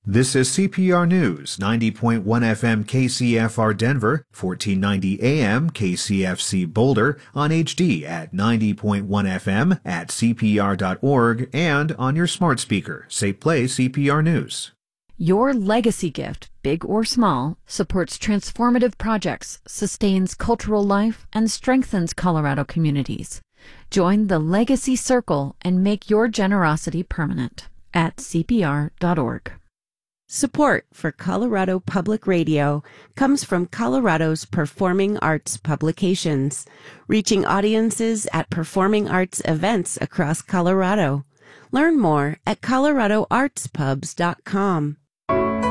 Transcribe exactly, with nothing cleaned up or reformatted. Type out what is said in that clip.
This is C P R News, ninety point one F M K C F R Denver, fourteen ninety A M K C F C Boulder, on H D at ninety point one F M, at C P R dot org, and on your smart speaker. Say play C P R News. Your legacy gift, big or small, supports transformative projects, sustains cultural life, and strengthens Colorado communities. Join the Legacy Circle and make your generosity permanent at C P R dot org. Support for Colorado Public Radio comes from Colorado's Performing Arts Publications, reaching audiences at performing arts events across Colorado. Learn more at colorado arts pubs dot com.